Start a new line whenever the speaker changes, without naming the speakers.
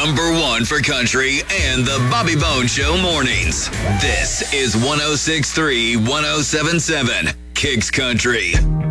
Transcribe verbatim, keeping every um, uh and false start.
number one for country and the Bobby Bone Show mornings. This is one oh six point three, one oh seven point seven Kicks Country.